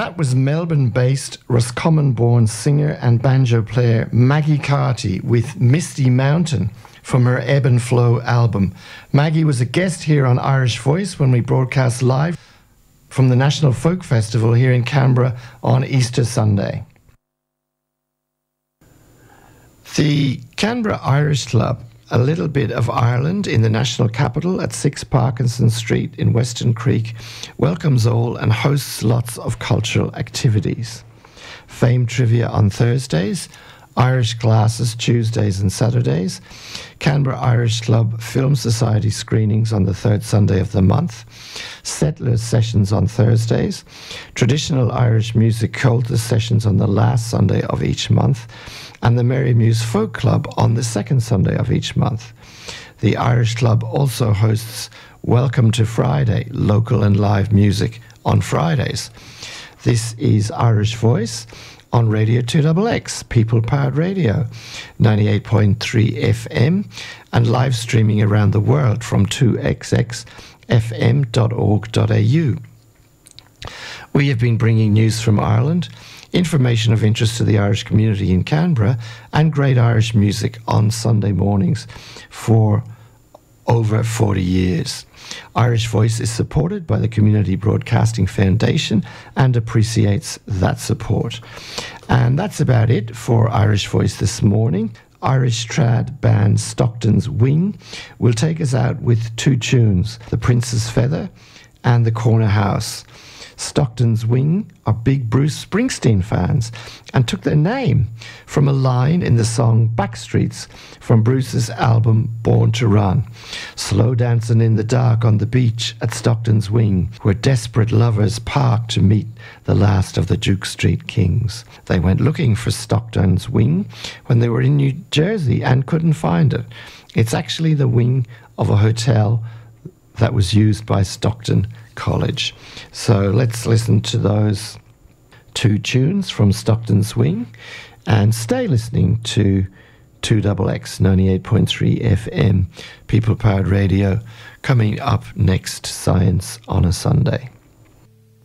That was Melbourne-based Roscommon-born singer and banjo player Maggie Carty with Misty Mountain from her Ebb and Flow album. Maggie was a guest here on Irish Voice when we broadcast live from the National Folk Festival here in Canberra on Easter Sunday. The Canberra Irish Club, a little bit of Ireland in the national capital at 6 Parkinson Street in Weston Creek, welcomes all and hosts lots of cultural activities. Fame trivia on Thursdays, Irish classes Tuesdays and Saturdays, Canberra Irish Club Film Society screenings on the third Sunday of the month, Settlers sessions on Thursdays, traditional Irish music cultus sessions on the last Sunday of each month, and the Merry Muse Folk Club on the second Sunday of each month. The Irish Club also hosts Welcome to Friday, local and live music on Fridays. This is Irish Voice on Radio 2XX, People-Powered Radio, 98.3 FM, and live streaming around the world from 2xxfm.org.au. We have been bringing news from Ireland, information of interest to the Irish community in Canberra, and great Irish music on Sunday mornings for over 40 years. Irish Voice is supported by the Community Broadcasting Foundation and appreciates that support. And that's about it for Irish Voice this morning. Irish trad band Stockton's Wing will take us out with two tunes, The Prince's Feather and The Corner House. Stockton's Wing are big Bruce Springsteen fans and took their name from a line in the song Backstreets from Bruce's album Born to Run. Slow dancing in the dark on the beach at Stockton's Wing, where desperate lovers parked to meet the last of the Duke Street Kings. They went looking for Stockton's Wing when they were in New Jersey and couldn't find it. It's actually the wing of a hotel that was used by Stockton College. So let's listen to those two tunes from Stockton's Wing and stay listening to 2XX 98.3 FM People Powered Radio. Coming up next, Science on a Sunday.